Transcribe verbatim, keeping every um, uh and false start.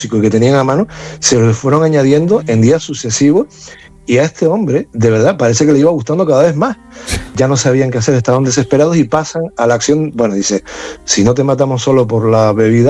que tenían a mano, se los fueron añadiendo en días sucesivos, y a este hombre, de verdad, parece que le iba gustando cada vez más. Ya no sabían qué hacer, estaban desesperados y pasan a la acción. Bueno, dice, si no te matamos solo por la bebida,